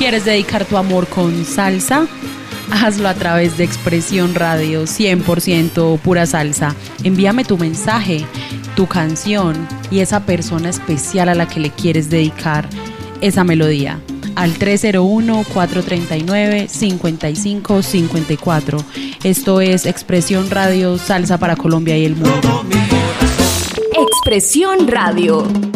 ¿Quieres dedicar tu amor con salsa? Hazlo a través de Expresión Radio, 100% pura salsa. Envíame tu mensaje, tu canción y esa persona especial a la que le quieres dedicar esa melodía al 301-439-5554. Esto es Expresión Radio, salsa para Colombia y el mundo. Expresión Radio.